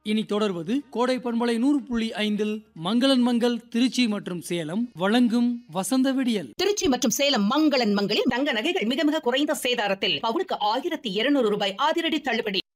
இனி தொடர்வது கோடை பண்பலை 100.5 மங்களன் மங்கள் திருச்சி மற்றும் சேலம் வழங்கும் வசந்த விடியல். திருச்சி மற்றும் சேலம் மங்களன் மங்களில் தங்க நகைகள் மிக மிக குறைந்த சேதாரத்தில் பவுனுக்கு 1200 ரூபாய் அதிரடி தள்ளுபடி.